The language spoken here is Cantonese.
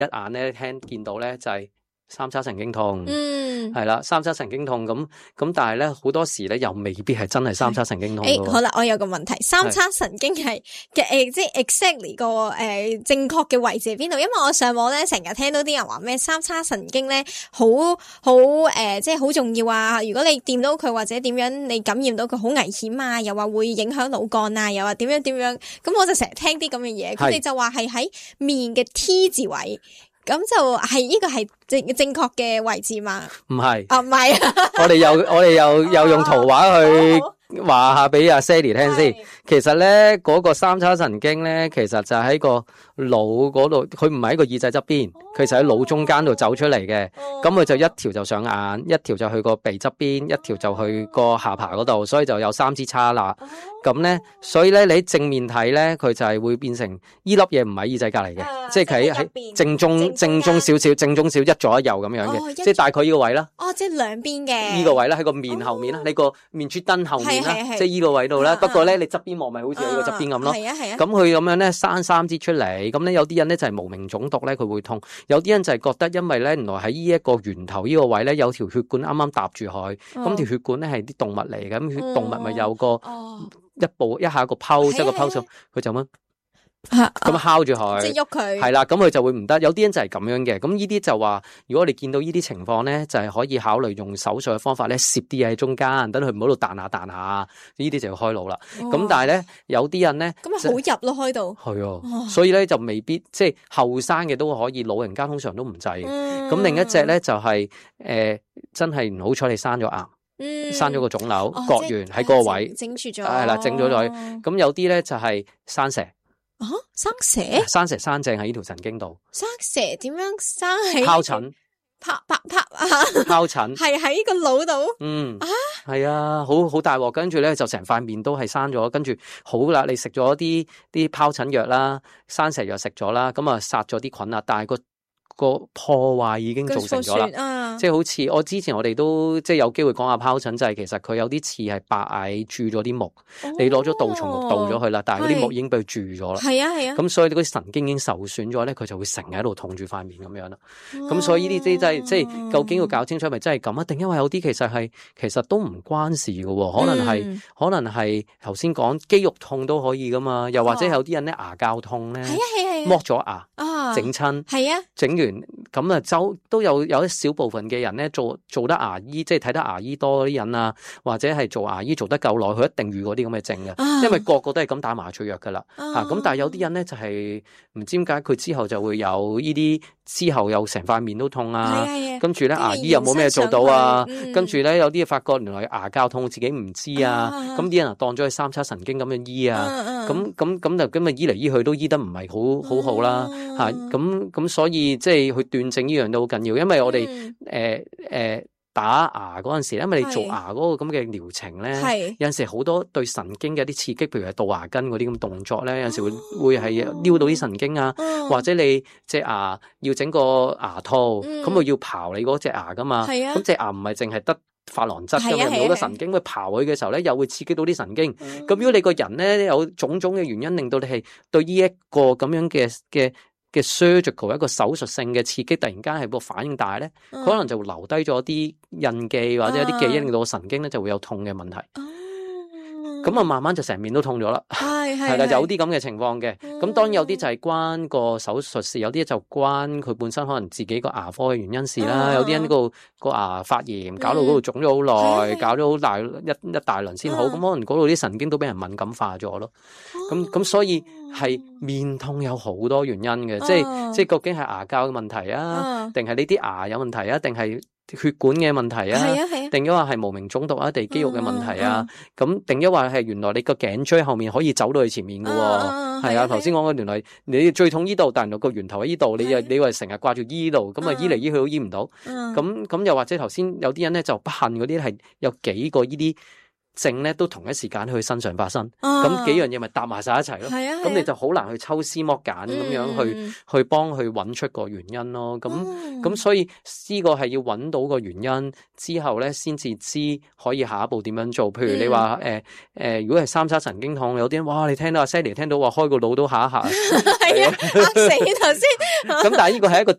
眼咧見到咧就係三叉神經痛，係啦，三叉神經痛咁，但係咧好多時咧又未必係真係三叉神經痛。 好啦，我有個問題，三叉神經係嘅即係 exactly 個正確嘅位置喺邊度？因為我上網咧成日聽到啲人話咩三叉神經咧好即係好重要啊！如果你掂到佢或者點樣，你感染到佢好危險啊！又話會影響腦幹啊！又話點樣，咁我就成日聽啲咁嘅嘢，佢哋就話係喺面嘅 T 字位。咁就係呢個係正確嘅位置嘛？唔係唔係， 我哋又用圖畫去話下俾阿 Sally 聽先。其實咧嗰個三叉神經咧，其實就喺個腦嗰度，佢唔係喺個耳仔側邊，佢就喺腦中間度走出嚟嘅。咁佢就一條就上眼，一條就去個鼻側邊，一條就去個下巴嗰度，所以就有3支叉啦。咁咧，所以咧你喺正面睇咧，佢就係會變成依粒嘢唔喺耳仔隔籬嘅，即係喺正中少少，正中少一左一右咁樣嘅，即係大概依個位啦。 即係兩邊嘅。依個位啦，喺個面後面啦，你個面珠燈後面啦，即係依個位度啦。不過咧，你側邊望咪好似喺個側邊咁咯。咁佢咁樣咧生3支出嚟，咁咧有啲人咧就係無名腫毒咧，佢會痛；有啲人就係覺得因為咧原來喺依一個源頭依個位咧有條血管啱啱搭住佢，咁條血管咧係啲動物嚟嘅，咁動物咪有個一下個泡，即係個泡上，佢就咁敲住佢， 即係喐佢， 係啦，咁佢就會唔得。有啲人就係咁樣嘅，咁呢啲就話，如果你見到呢啲情況咧，就係可以考慮用手術嘅方法咧，攝啲嘢喺中間，等佢唔好度彈下，呢啲就要開腦啦。咁但係咧，有啲人咧， 咁咪好入咯，開到係所以咧就未必，即係後生嘅都可以，老人家通常都唔制。咁另一隻咧就係真係唔好彩，你生咗癌。生咗個腫瘤，割完喺嗰個位， 整住咗， 係啦，整咗佢。咁有啲咧就係生蛇， 生蛇， 生正喺呢條神經度。 生蛇點樣生喺？ 疱疹，疱疹係喺個腦度。 係啊，好大鑊。跟住咧就成塊面都係生咗，跟住好啦，你食咗啲疱疹藥啦，生蛇藥食咗啦，咁啊殺咗啲菌啦，但係個破壞已經造成咗啦，即係好似我哋都即係有機會講下疱疹，就係其實佢有啲似係白蟻蛀咗啲木，你攞咗杜蟲木杜咗佢啦，但係嗰啲木已經被佢蛀咗啦，係啊，咁所以嗰啲神經已經受損咗咧，佢就會成日喺度痛住塊面咁樣啦。咁所以呢啲真係即係究竟要搞清楚係咪真係咁啊？定因為有啲其實都唔關事嘅，可能係頭先講肌肉痛都可以噶嘛，又或者有啲人咧牙膠痛咧，剝咗牙整親，係啊，整完咁啊，都有一小部分嘅人咧做得牙醫，即係睇得牙醫多啲人啊，或者係做牙醫做得夠耐，佢一定遇過啲咁嘅症嘅，因為個個都係咁打麻醉藥噶啦，咁但係有啲人咧就係唔知點解佢之後就會有呢啲，之後又成塊面都痛啊，跟住咧牙醫又冇咩做到啊，跟住咧有啲發覺原來牙膠痛自己唔知啊，咁啲人啊當咗佢三叉神經咁樣醫啊，咁就醫嚟醫去都醫得唔係好啦，咁所以即係去斷症呢樣都好緊要，因為我哋打牙嗰陣時，因為你做牙嗰個咁嘅療程咧，有陣時好多對神經嘅一啲刺激，譬如係杜牙根嗰啲咁動作咧，有陣時會係撩到啲神經啊，或者你隻牙要整個牙套，咁佢要刨你嗰隻牙噶嘛，咁隻牙唔係淨係得珐琅質咁樣，好多神經去刨佢嘅時候咧，又會刺激到啲神經。咁如果你個人咧有種種嘅原因，令到你係對呢一個咁樣嘅 surgical 一個手術性嘅刺激，突然間係個反應大咧，佢可能就會留低咗啲印記或者一啲記憶，令到個神經咧就會有痛嘅問題。咁啊，慢慢就成面都痛咗啦，係啦，有啲咁嘅情況嘅。咁當然有啲就係關個手術事，有啲就關佢本身可能自己個牙科嘅原因事啦。有啲人個牙發炎，搞到嗰度腫咗好耐，搞咗好大一大輪先好。咁可能嗰度啲神經都俾人敏感化咗咯。咁所以係面痛有好多原因嘅，即係究竟係牙膠嘅問題啊，定係呢啲牙有問題啊，定係血管嘅問題啊，定抑或係無名腫毒啊，定肌肉嘅問題啊，咁定抑或係原來你個頸椎後面可以走到去前面嘅喎，係啊，頭先講嘅原來你最痛呢度，但係個源頭喺呢度，你話成日掛住醫度，咁啊醫嚟醫去都醫唔到，咁又或者頭先有啲人咧就不幸嗰啲係有幾個呢啲症咧都同一時間喺佢身上發生，咁幾樣嘢咪搭埋晒一齊咯，咁你就好難去抽絲剝繭咁樣去幫佢揾出個原因咯，咁所以呢個係要揾到個原因之後咧，先至知可以下一步點樣做。譬如你話如果係三叉神經痛，有啲人哇，你聽到阿 Sally 聽到話開個腦都嚇一嚇，係啊，嚇死頭先。咁但係呢個係一個